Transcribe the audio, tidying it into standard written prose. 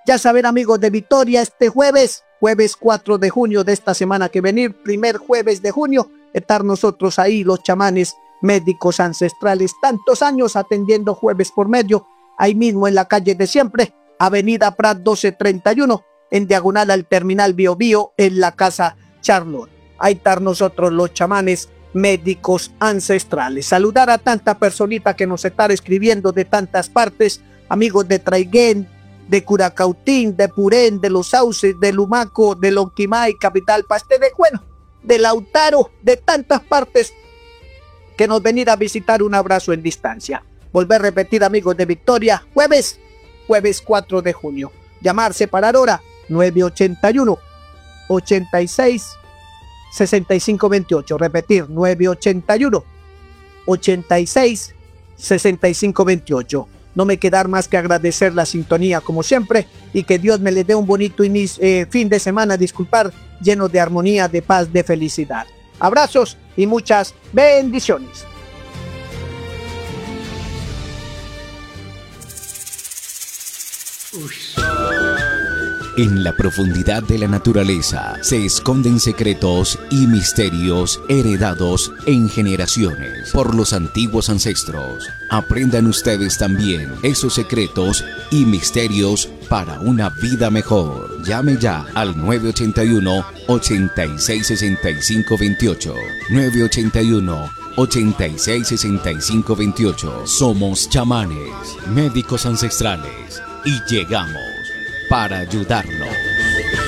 Ya saben, amigos de Victoria, este jueves 4 de junio de esta semana que venir, primer jueves de junio, estar nosotros ahí, los chamanes médicos ancestrales, tantos años atendiendo jueves por medio, ahí mismo en la calle de siempre, Avenida Prat 1231, en diagonal al terminal Bio Bio, en la casa Charlotte. Ahí estar nosotros los chamanes médicos ancestrales. Saludar a tanta personita que nos está escribiendo de tantas partes, amigos de Traiguén, de Curacautín, de Purén, de Los Sauces, de Lumaco, de Lonquimay, Capital Paste, de Lautaro, de tantas partes que nos venir a visitar. Un abrazo en distancia. Volver a repetir, amigos de Victoria, jueves 4 de junio. Llamar, separar hora, 981 86 65 28. Repetir, 981 86 65 28. No me queda más que agradecer la sintonía como siempre y que Dios me le dé un bonito fin de semana, disculpar, lleno de armonía, de paz, de felicidad. Abrazos y muchas bendiciones. En la profundidad de la naturaleza se esconden secretos y misterios heredados en generaciones por los antiguos ancestros. Aprendan ustedes también esos secretos y misterios para una vida mejor. Llame ya al 981-866528. 981-866528. Somos chamanes, médicos ancestrales y llegamos para ayudarlo.